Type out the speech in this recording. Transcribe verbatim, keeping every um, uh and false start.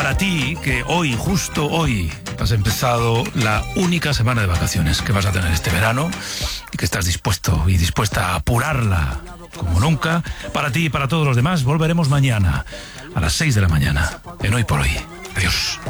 Para ti, que hoy, justo hoy, has empezado la única semana de vacaciones que vas a tener este verano y que estás dispuesto y dispuesta a apurarla como nunca, para ti y para todos los demás, volveremos mañana a las seis de la mañana en Hoy por Hoy. Adiós.